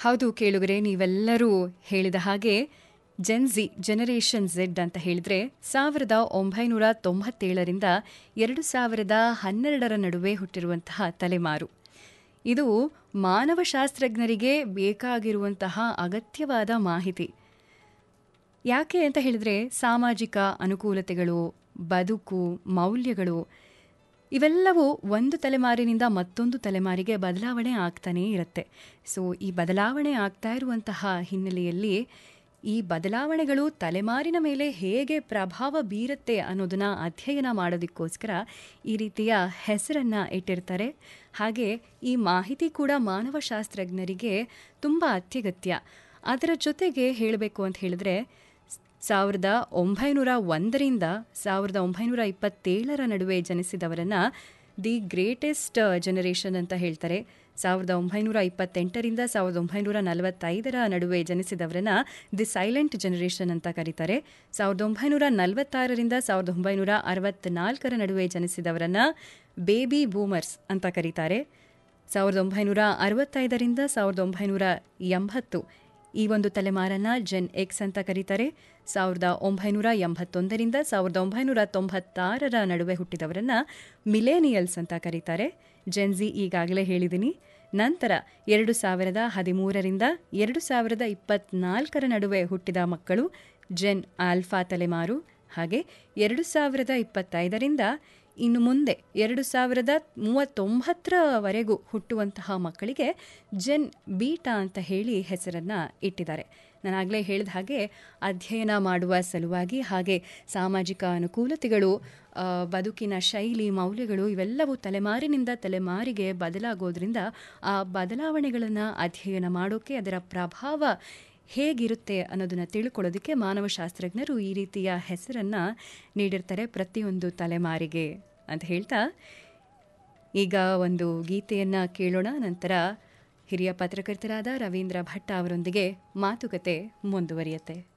ಹೌದು ಕೇಳುಗರೆ, ನೀವೆಲ್ಲರೂ ಹೇಳಿದ ಹಾಗೆ ಜೆನ್ಜಿ ಜನರೇಷನ್ ಝೆಡ್ ಅಂತ ಹೇಳಿದ್ರೆ 1997ರಿಂದ 2012 ನಡುವೆ ಹುಟ್ಟಿರುವಂತಹ ತಲೆಮಾರು. ಇದು ಮಾನವಶಾಸ್ತ್ರಜ್ಞರಿಗೆ ಬೇಕಾಗಿರುವಂತಹ ಅಗತ್ಯವಾದ ಮಾಹಿತಿ. ಯಾಕೆ ಅಂತ ಹೇಳಿದ್ರೆ ಸಾಮಾಜಿಕ ಅನುಕೂಲತೆಗಳು, ಬದುಕು, ಮೌಲ್ಯಗಳು ಇವೆಲ್ಲವೂ ಒಂದು ತಲೆಮಾರಿನಿಂದ ಮತ್ತೊಂದು ತಲೆಮಾರಿಗೆ ಬದಲಾವಣೆ ಆಗ್ತಾನೇ ಇರುತ್ತೆ. ಸೊ ಈ ಬದಲಾವಣೆ ಆಗ್ತಾ ಇರುವಂತಹ ಹಿನ್ನೆಲೆಯಲ್ಲಿ ಈ ಬದಲಾವಣೆಗಳು ತಲೆಮಾರಿನ ಮೇಲೆ ಹೇಗೆ ಪ್ರಭಾವ ಬೀರುತ್ತೆ ಅನ್ನೋದನ್ನ ಅಧ್ಯಯನ ಮಾಡೋದಕ್ಕೋಸ್ಕರ ಈ ರೀತಿಯ ಹೆಸರನ್ನು ಇಟ್ಟಿರ್ತಾರೆ. ಹಾಗೆ ಈ ಮಾಹಿತಿ ಕೂಡ ಮಾನವಶಾಸ್ತ್ರಜ್ಞರಿಗೆ ತುಂಬ ಅತ್ಯಗತ್ಯ. ಅದರ ಜೊತೆಗೆ ಹೇಳಬೇಕು ಅಂತ ಹೇಳಿದ್ರೆ 1901ರಿಂದ 1927 ನಡುವೆ ಜನಿಸಿದವರನ್ನು ದಿ ಗ್ರೇಟೆಸ್ಟ್ ಜನರೇಷನ್ ಅಂತ ಹೇಳ್ತಾರೆ. 1928ರಿಂದ 1945 ನಡುವೆ ಜನಿಸಿದವರನ್ನು ದಿ ಸೈಲೆಂಟ್ ಜನರೇಷನ್ ಅಂತ ಕರೀತಾರೆ. 1946ರಿಂದ 1964 ನಡುವೆ ಜನಿಸಿದವರನ್ನು ಬೇಬಿ ಬೂಮರ್ಸ್ ಅಂತ ಕರೀತಾರೆ. 1965ರಿಂದ 1980 ಈ ಒಂದು ತಲೆಮಾರನ್ನು ಜೆನ್ ಎಕ್ಸ್ ಅಂತ ಕರೀತಾರೆ. 1981ರಿಂದ 1996 ನಡುವೆ ಹುಟ್ಟಿದವರನ್ನು ಮಿಲೇನಿಯಲ್ಸ್ ಅಂತ ಕರೀತಾರೆ. ಜೆನ್ಜಿ ಈಗಾಗಲೇ ಹೇಳಿದ್ದೀನಿ. ನಂತರ 2013ರಿಂದ 2024 ನಡುವೆ ಹುಟ್ಟಿದ ಮಕ್ಕಳು ಜೆನ್ ಆಲ್ಫಾ ತಲೆಮಾರು. ಹಾಗೆ 2025ರಿಂದ ಇನ್ನು ಮುಂದೆ 2039 ಹುಟ್ಟುವಂತಹ ಮಕ್ಕಳಿಗೆ ಜೆನ್ ಬೀಟಾ ಅಂತ ಹೇಳಿ ಹೆಸರನ್ನು ಇಟ್ಟಿದ್ದಾರೆ. ನಾನಾಗಲೇ ಹೇಳಿದ ಹಾಗೆ ಅಧ್ಯಯನ ಮಾಡುವ ಸಲುವಾಗಿ ಹಾಗೆ ಸಾಮಾಜಿಕ ಅನುಕೂಲತೆಗಳು, ಬದುಕಿನ ಶೈಲಿ, ಮೌಲ್ಯಗಳು ಇವೆಲ್ಲವೂ ತಲೆಮಾರಿನಿಂದ ತಲೆಮಾರಿಗೆ ಬದಲಾಗೋದ್ರಿಂದ ಆ ಬದಲಾವಣೆಗಳನ್ನು ಅಧ್ಯಯನ ಮಾಡೋಕ್ಕೆ, ಅದರ ಪ್ರಭಾವ ಹೇಗಿರುತ್ತೆ ಅನ್ನೋದನ್ನು ತಿಳ್ಕೊಳ್ಳೋದಕ್ಕೆ ಮಾನವಶಾಸ್ತ್ರಜ್ಞರು ಈ ರೀತಿಯ ಹೆಸರನ್ನು ನೀಡಿರ್ತಾರೆ ಪ್ರತಿಯೊಂದು ತಲೆಮಾರಿಗೆ ಅಂತ ಹೇಳ್ತಾ ಈಗ ಒಂದು ಗೀತೆಯನ್ನು ಕೇಳೋಣ. ನಂತರ ಹಿರಿಯ ಪತ್ರಕರ್ತರಾದ ರವೀಂದ್ರ ಭಟ್ಟ ಅವರೊಂದಿಗೆ ಮಾತುಕತೆ ಮುಂದುವರಿಯುತ್ತೆ.